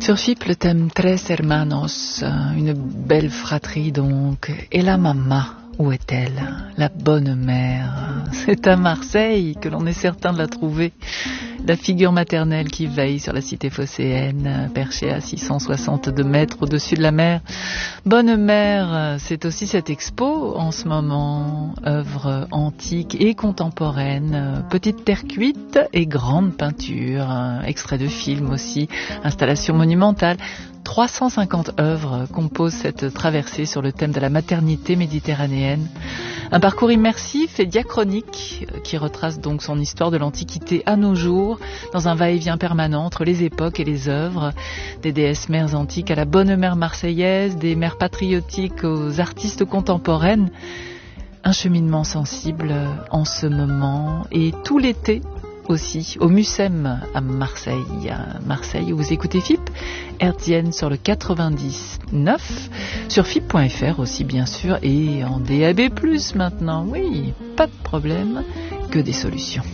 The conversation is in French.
Sur FIP, le thème Tres Hermanos, une belle fratrie donc. Et la mama, où est-elle? La bonne mère. C'est à Marseille que l'on est certain de la trouver. La figure maternelle qui veille sur la cité phocéenne, perchée à 662 mètres au-dessus de la mer. Bonne mère, c'est aussi cette expo en ce moment, œuvres antiques et contemporaines, petite terre cuite et grande peinture, extrait de film aussi, installation monumentale. 350 œuvres composent cette traversée sur le thème de la maternité méditerranéenne. Un parcours immersif et diachronique qui retrace donc son histoire de l'Antiquité à nos jours, dans un va-et-vient permanent entre les époques et les œuvres, des déesses mères antiques à la bonne mère marseillaise, des mères patriotiques aux artistes contemporaines. Un cheminement sensible en ce moment et tout l'été aussi, au Mucem à Marseille. Marseille, où vous écoutez FIP, hertzienne sur le 99, sur FIP.fr aussi bien sûr, et en DAB+, maintenant, oui, pas de problème, que des solutions.